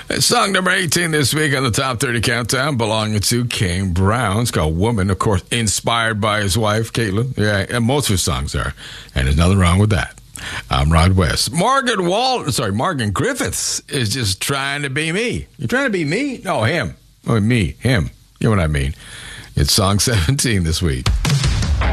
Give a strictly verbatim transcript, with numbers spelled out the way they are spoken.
Song number eighteen this week on the Top thirty Countdown, belonging to Kane Brown. It's called Woman, of course, inspired by his wife, Caitlin. Yeah, and most of his songs are. And there's nothing wrong with that. I'm Rod West. Morgan Wal, sorry, Morgan Griffiths is just trying to be me. You trying to be me? No, him. Oh, me, him. You know what I mean. It's song seventeen this week.